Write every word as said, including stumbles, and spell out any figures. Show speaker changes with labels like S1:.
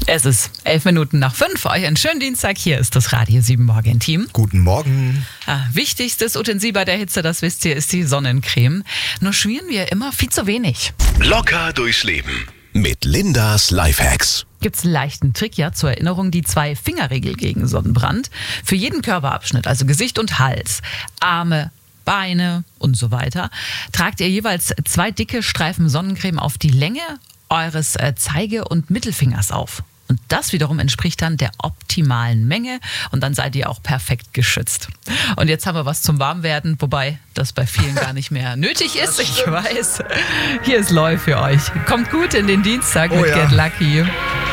S1: Es ist elf Minuten nach fünf. Euch einen schönen Dienstag. Hier ist das Radio sieben Morgen Team.
S2: Guten Morgen.
S1: Ah, wichtigstes Utensil bei der Hitze, das wisst ihr, ist die Sonnencreme. Nur schmieren wir immer viel zu wenig.
S3: Locker durchs Leben mit Lindas Lifehacks.
S1: Gibt's einen leichten Trick, ja, zur Erinnerung, die Zwei-Finger-Regel gegen Sonnenbrand. Für jeden Körperabschnitt, also Gesicht und Hals, Arme, Beine und so weiter, tragt ihr jeweils zwei dicke Streifen Sonnencreme auf die Länge eures Zeige- und Mittelfingers auf. Und das wiederum entspricht dann der optimalen Menge und dann seid ihr auch perfekt geschützt. Und jetzt haben wir was zum Warmwerden, wobei das bei vielen gar nicht mehr nötig ist. Ich weiß. Hier ist Loi für euch. Kommt gut in den Dienstag
S2: Oh
S1: mit
S2: ja.
S1: Get Lucky.